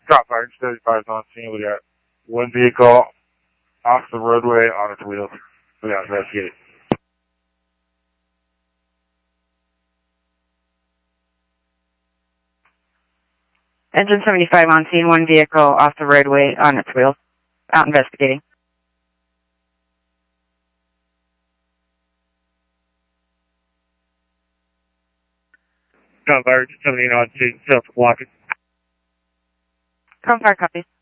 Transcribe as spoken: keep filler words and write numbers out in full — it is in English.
Drop fire, seventy-five is on scene. We got one vehicle off the roadway on its wheels. We got to investigate it. Engine seventy-five on scene, one vehicle off the roadway on its wheels. Out investigating. Drop fire, seventy on scene, self-blocking. Come fire, copy.